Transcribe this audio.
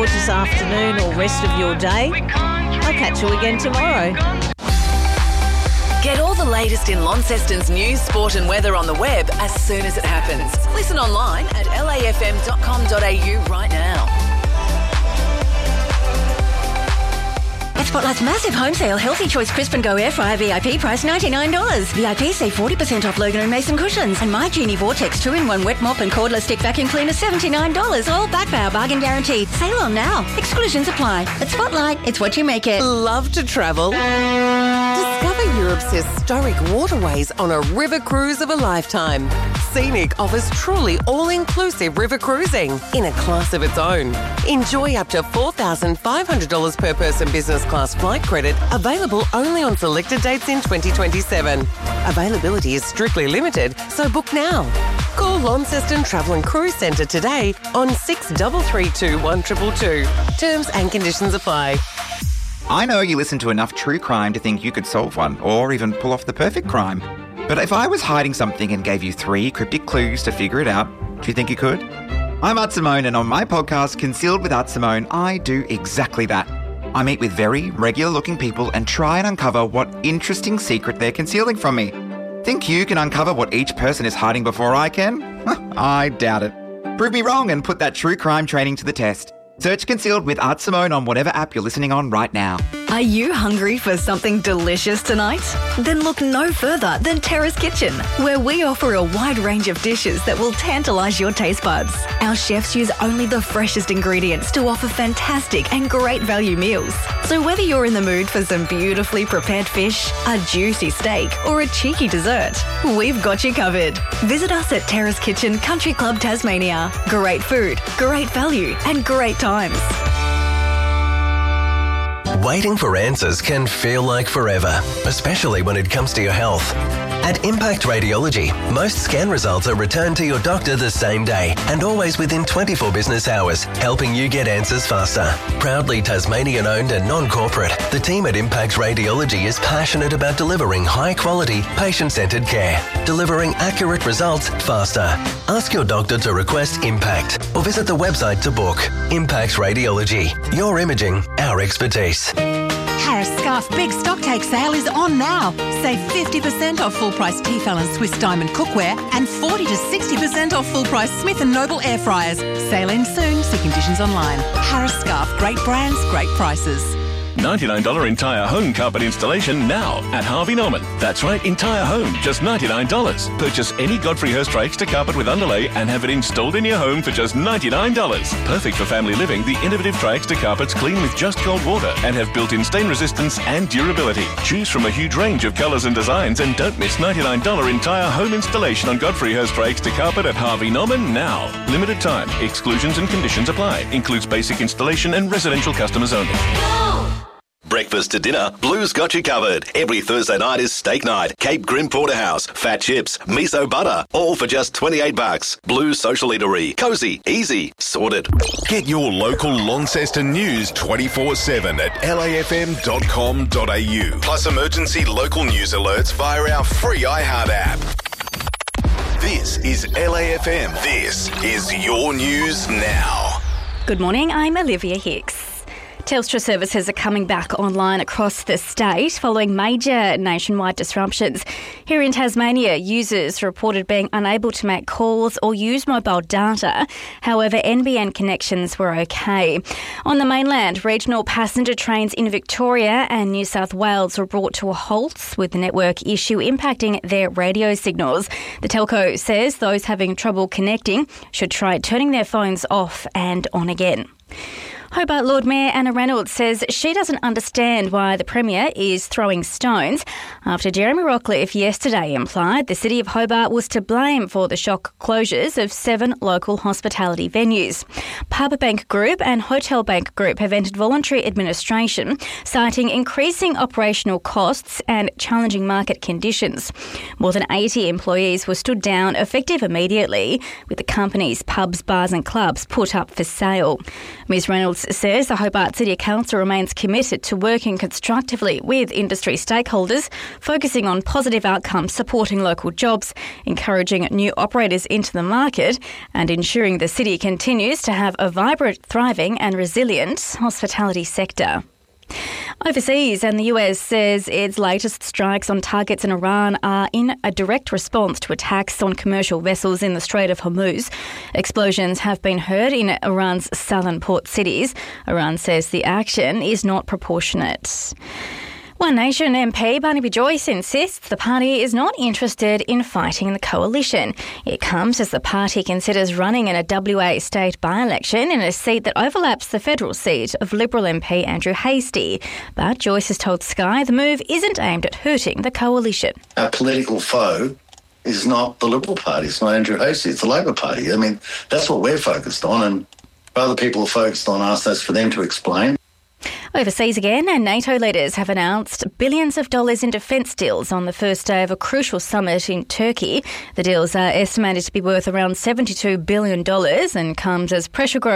gorgeous afternoon or rest of your day. I'll catch you again tomorrow. Get all the latest in Launceston's news, sport and weather on the web as soon as it happens. Listen online at lafm.com.au right now. At Spotlight's massive home sale, Healthy Choice Crisp and Go Air Fryer VIP price $99. VIP save 40% off Logan & Mason cushions. And My Genie Vortex 2-in-1 wet mop and cordless stick vacuum cleaner $79. All backed by our bargain guarantee. Sale on now. Exclusions apply. At Spotlight, it's what you make it. Love to travel? Discover Europe's historic waterways on a river cruise of a lifetime. Scenic offers truly all-inclusive river cruising in a class of its own. Enjoy up to $4,500 per person business class flight credit, available only on selected dates in 2027. Availability is strictly limited, so book now. Call Launceston Travel and Cruise Centre today on 6332 1222. Terms and conditions apply. I know you listen to enough true crime to think you could solve one, or even pull off the perfect crime. But if I was hiding something and gave you 3 cryptic clues to figure it out, do you think you could? I'm Art Simone, and on my podcast, Concealed with Art Simone, I do exactly that. I meet with very regular-looking people and try and uncover what interesting secret they're concealing from me. Think you can uncover what each person is hiding before I can? I doubt it. Prove me wrong and put that true crime training to the test. Search Concealed with Art Simone on whatever app you're listening on right now. Are you hungry for something delicious tonight? Then look no further than Terrace Kitchen, where we offer a wide range of dishes that will tantalise your taste buds. Our chefs use only the freshest ingredients to offer fantastic and great value meals. So whether you're in the mood for some beautifully prepared fish, a juicy steak, or a cheeky dessert, we've got you covered. Visit us at Terrace Kitchen Country Club Tasmania. Great food, great value, and great times. Waiting for answers can feel like forever, especially when it comes to your health. At Impact Radiology, most scan results are returned to your doctor the same day and always within 24 business hours, helping you get answers faster. Proudly Tasmanian-owned and non-corporate, the team at Impact Radiology is passionate about delivering high-quality, patient-centred care, delivering accurate results faster. Ask your doctor to request Impact or visit the website to book. Impact Radiology, your imaging, our expertise. Harris Scarf Big Stocktake Sale is on now. Save 50% off full-price Tefal and Swiss Diamond cookware and 40 to 60% off full-price Smith & Noble air fryers. Sale ends soon. See conditions online. Harris Scarf. Great brands, great prices. $99 entire home carpet installation now at Harvey Norman. That's right, entire home, just $99. Purchase any Godfrey Hirst Extra carpet with underlay and have it installed in your home for just $99. Perfect for family living, the innovative Tri-Extra carpets clean with just cold water and have built-in stain resistance and durability. Choose from a huge range of colours and designs and don't miss $99 entire home installation on Godfrey Hirst Extra carpet at Harvey Norman now. Limited time. Exclusions and conditions apply. Includes basic installation and residential customers only. Breakfast to dinner, Blue's got you covered. Every Thursday night is steak night. Cape Grim Porterhouse, fat chips, miso butter, all for just $28. Blue's social eatery, cosy, easy, sorted. Get your local Launceston news 24/7 at lafm.com.au. Plus emergency local news alerts via our free iHeart app. This is LAFM. This is your news now. Good morning, I'm Olivia Hicks. Telstra services are coming back online across the state following major nationwide disruptions. Here in Tasmania, users reported being unable to make calls or use mobile data. However, NBN connections were okay. On the mainland, regional passenger trains in Victoria and New South Wales were brought to a halt with the network issue impacting their radio signals. The telco says those having trouble connecting should try turning their phones off and on again. Hobart Lord Mayor Anna Reynolds says she doesn't understand why the Premier is throwing stones after Jeremy Rockliff yesterday implied the City of Hobart was to blame for the shock closures of 7 local hospitality venues. Pub Bank Group and Hotel Bank Group have entered voluntary administration, citing increasing operational costs and challenging market conditions. More than 80 employees were stood down effective immediately, with the company's pubs, bars and clubs put up for sale. Ms Reynolds says the Hobart City Council remains committed to working constructively with industry stakeholders, focusing on positive outcomes, supporting local jobs, encouraging new operators into the market and ensuring the city continues to have a vibrant, thriving and resilient hospitality sector. Overseas, and the US says its latest strikes on targets in Iran are in a direct response to attacks on commercial vessels in the Strait of Hormuz. Explosions have been heard in Iran's southern port cities. Iran says the action is not proportionate. One Nation MP Barnaby Joyce insists the party is not interested in fighting the coalition. It comes as the party considers running in a WA state by-election in a seat that overlaps the federal seat of Liberal MP Andrew Hastie. But Joyce has told Sky the move isn't aimed at hurting the coalition. Our political foe is not the Liberal Party, it's not Andrew Hastie, it's the Labor Party. I mean, that's what we're focused on, and other people are focused on us, that's for them to explain. Overseas again, and NATO leaders have announced billions of dollars in defence deals on the first day of a crucial summit in Turkey. The deals are estimated to be worth around $72 billion and comes as pressure grows